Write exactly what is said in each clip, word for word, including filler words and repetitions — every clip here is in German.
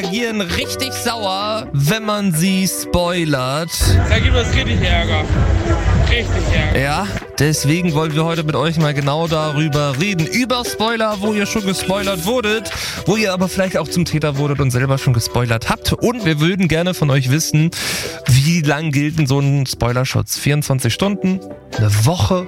reagieren richtig sauer, wenn man sie spoilert. Da gibt es richtig Ärger. Richtig Ärger. Ja, deswegen wollen wir heute mit euch mal genau darüber reden. Über Spoiler, wo ihr schon gespoilert wurdet, wo ihr aber vielleicht auch zum Täter wurdet und selber schon gespoilert habt. Und wir würden gerne von euch wissen, wie lang gilt denn so ein Spoilerschutz? vierundzwanzig Stunden? Eine Woche?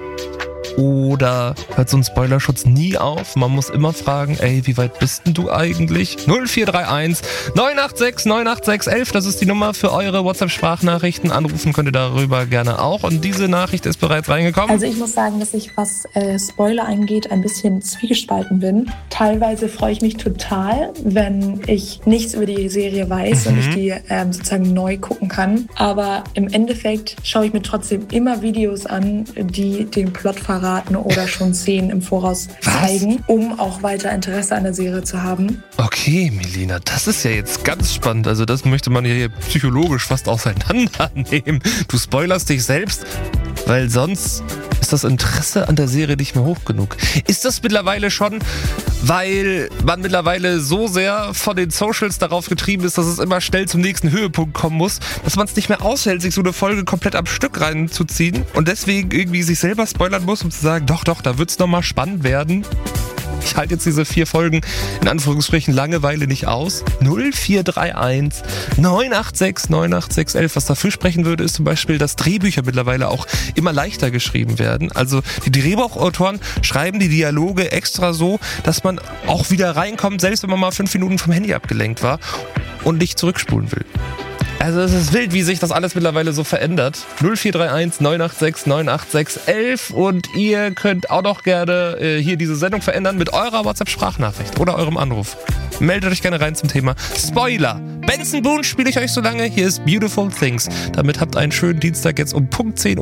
Oder hört so ein Spoilerschutz nie auf? Man muss immer fragen, ey, wie weit bist denn du eigentlich? null vier drei eins neun acht sechs neun acht sechs elf, das ist die Nummer für eure WhatsApp-Sprachnachrichten. Anrufen könnt ihr darüber gerne auch. Und diese Nachricht ist bereits reingekommen. Also ich muss sagen, dass ich, was äh, Spoiler angeht, ein bisschen zwiegespalten bin. Teilweise freue ich mich total, wenn ich nichts über die Serie weiß mhm. und ich die ähm, sozusagen neu gucken kann. Aber im Endeffekt schaue ich mir trotzdem immer Videos an, die den Plot verraten oder schon Szenen im Voraus zeigen, Was? um auch weiter Interesse an der Serie zu haben. Okay, Melina, das ist ja jetzt ganz spannend. Also das möchte man hier psychologisch fast auseinandernehmen. Du spoilerst dich selbst, weil sonst ist das Interesse an der Serie nicht mehr hoch genug. Ist das mittlerweile schon, weil man mittlerweile so sehr von den Socials darauf getrieben ist, dass es immer schnell zum nächsten Höhepunkt kommen muss, dass man es nicht mehr aushält, sich so eine Folge komplett am Stück reinzuziehen und deswegen irgendwie sich selber spoilern muss, um zu sagen, doch, doch, da wird es nochmal spannend werden. Ich halte jetzt diese vier Folgen in Anführungsstrichen Langeweile nicht aus. null vier drei eins neun acht sechs neun acht sechs elf. Was dafür sprechen würde, ist zum Beispiel, dass Drehbücher mittlerweile auch immer leichter geschrieben werden. Also die Drehbuchautoren schreiben die Dialoge extra so, dass man auch wieder reinkommt, selbst wenn man mal fünf Minuten vom Handy abgelenkt war und nicht zurückspulen will. Also es ist wild, wie sich das alles mittlerweile so verändert. null vier drei eins neun acht sechs neun acht sechs elf und ihr könnt auch noch gerne äh, hier diese Sendung verändern mit eurer WhatsApp-Sprachnachricht oder eurem Anruf. Meldet euch gerne rein zum Thema Spoiler. Benson Boone spiele ich euch so lange. Hier ist Beautiful Things. Damit habt einen schönen Dienstag jetzt um Punkt zehn Uhr.